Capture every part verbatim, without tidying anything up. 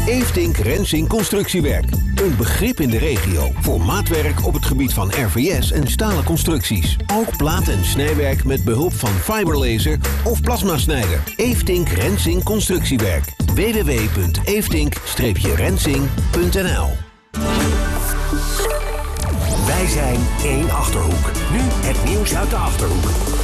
Eeftink Rensing Constructiewerk. Een begrip in de regio voor maatwerk op het gebied van R V S en stalen constructies. Ook plaat- en snijwerk met behulp van fiberlaser of plasmasnijder. Eeftink Rensing Constructiewerk. w w w punt eeftink rensing punt n l. Wij zijn één Achterhoek. Nu het nieuws uit de Achterhoek.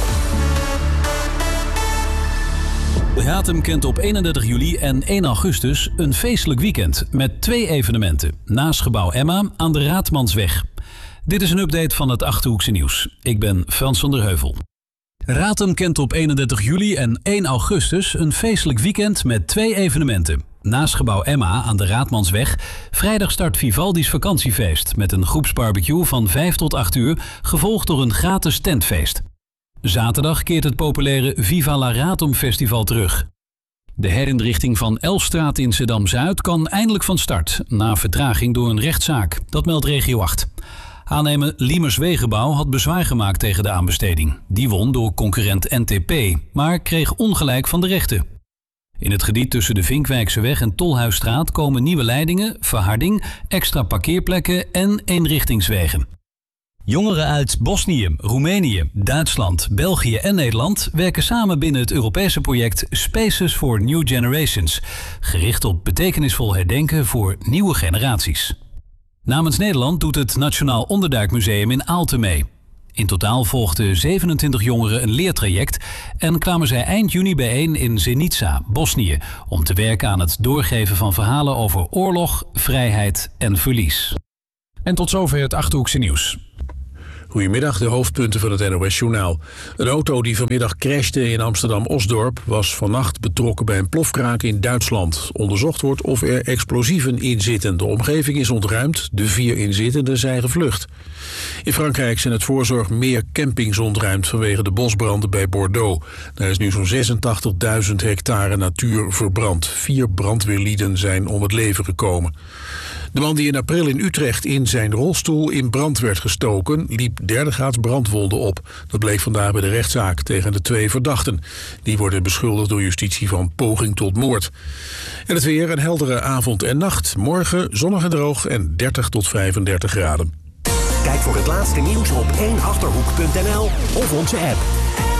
Ratum kent op eenendertig juli en één augustus een feestelijk weekend met twee evenementen. Naast gebouw Emma aan de Raatmansweg. Dit is een update van het Achterhoekse nieuws. Ik ben Frans van der Heuvel. Ratum kent op eenendertig juli en één augustus een feestelijk weekend met twee evenementen. Naast gebouw Emma aan de Raatmansweg, vrijdag start Vivaldi's vakantiefeest met een groepsbarbecue van vijf tot acht uur, gevolgd door een gratis tentfeest. Zaterdag keert het populaire Viva la Ratum Festival terug. De herinrichting van Elfstraat in Zeddam-Zuid kan eindelijk van start, na vertraging door een rechtszaak. Dat meldt Regio acht. Aannemer Liemers Wegenbouw had bezwaar gemaakt tegen de aanbesteding. Die won door concurrent N T P, maar kreeg ongelijk van de rechter. In het gebied tussen de Vinkwijkseweg en Tolhuisstraat komen nieuwe leidingen, verharding, extra parkeerplekken en eenrichtingswegen. Jongeren uit Bosnië, Roemenië, Duitsland, België en Nederland werken samen binnen het Europese project Spaces for New Generations, gericht op betekenisvol herdenken voor nieuwe generaties. Namens Nederland doet het Nationaal Onderduikmuseum in Aalten mee. In totaal volgden zevenentwintig jongeren een leertraject en kwamen zij eind juni bijeen in Zenica, Bosnië, om te werken aan het doorgeven van verhalen over oorlog, vrijheid en verlies. En tot zover het Achterhoekse nieuws. Goedemiddag, de hoofdpunten van het N O S-journaal. Een auto die vanmiddag crashte in Amsterdam-Osdorp was vannacht betrokken bij een plofkraak in Duitsland. Onderzocht wordt of er explosieven in zitten. De omgeving is ontruimd, de vier inzittenden zijn gevlucht. In Frankrijk zijn het voorzorg meer campings ontruimd vanwege de bosbranden bij Bordeaux. Daar is nu zo'n zesentachtigduizend hectare natuur verbrand. Vier brandweerlieden zijn om het leven gekomen. De man die in april in Utrecht in zijn rolstoel in brand werd gestoken, liep derdegraads brandwonden op. Dat bleek vandaag bij de rechtszaak tegen de twee verdachten. Die worden beschuldigd door justitie van poging tot moord. En het weer, een heldere avond en nacht. Morgen zonnig en droog en dertig tot vijfendertig graden. Kijk voor het laatste nieuws op één achterhoek punt n l of onze app.